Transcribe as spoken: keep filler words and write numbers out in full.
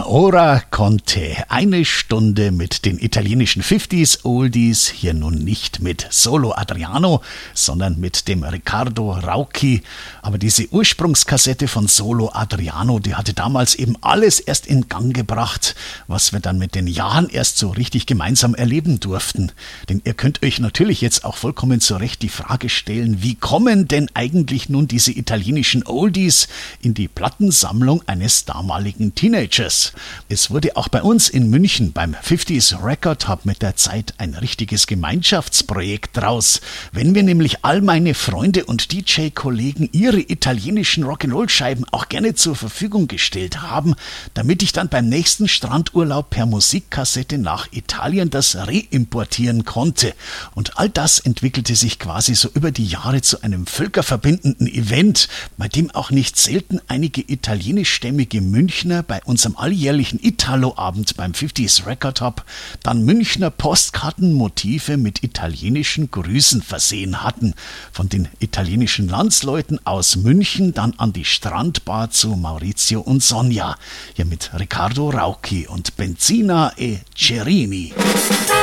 Ora Conte, eine Stunde mit den italienischen fünfziger Oldies, hier nun nicht mit Solo Adriano, sondern mit dem Riccardo Rauchi. Aber diese Ursprungskassette von Solo Adriano, die hatte damals eben alles erst in Gang gebracht, was wir dann mit den Jahren erst so richtig gemeinsam erleben durften. Denn ihr könnt euch natürlich jetzt auch vollkommen zu Recht die Frage stellen, wie kommen denn eigentlich nun diese italienischen Oldies in die Plattensammlung eines damaligen Teenagers? Es wurde auch bei uns in München beim fünfziger Record Hub mit der Zeit ein richtiges Gemeinschaftsprojekt draus. Wenn wir nämlich all meine Freunde und D J-Kollegen ihre italienischen Rock'n'Roll-Scheiben auch gerne zur Verfügung gestellt haben, damit ich dann beim nächsten Strandurlaub per Musikkassette nach Italien das reimportieren konnte. Und all das entwickelte sich quasi so über die Jahre zu einem völkerverbindenden Event, bei dem auch nicht selten einige italienischstämmige Münchner bei unserem alljährlichen Italo-Abend beim fünfziger Record Hub dann Münchner Postkartenmotive mit italienischen Grüßen versehen hatten. Von den italienischen Landsleuten aus München dann an die Strandbar zu Maurizio und Sonja. Hier mit Riccardo Rauchi und Benzina e Cerini.